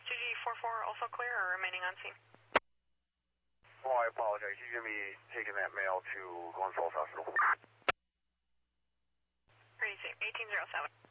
STG-44 also clear or remaining on scene? Oh, I apologize. He's going to be taking that mail to Glens Falls Hospital. Ready, 1807.